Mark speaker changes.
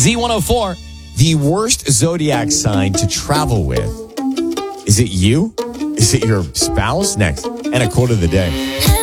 Speaker 1: Z104, the worst zodiac sign to travel with. Is it you? Is it your spouse? Next. And a quote of the day.